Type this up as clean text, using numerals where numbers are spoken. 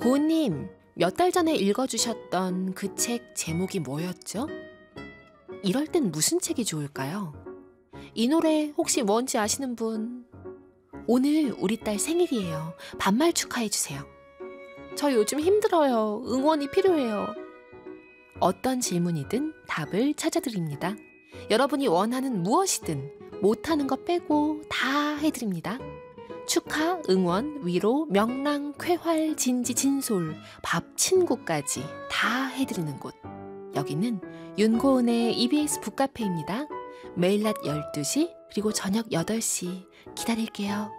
부모님, 몇 달 전에 읽어주셨던 그 책 제목이 뭐였죠? 이럴 땐 무슨 책이 좋을까요? 이 노래 혹시 뭔지 아시는 분? 오늘 우리 딸 생일이에요. 반말 축하해주세요. 저 요즘 힘들어요. 응원이 필요해요. 어떤 질문이든 답을 찾아드립니다. 여러분이 원하는 무엇이든 못하는 거 빼고 다 해드립니다. 축하, 응원, 위로, 명랑, 쾌활, 진지, 진솔, 밥, 친구까지 다 해드리는 곳. 여기는 윤고은의 EBS 북카페입니다. 매일 낮 12시 그리고 저녁 8시 기다릴게요.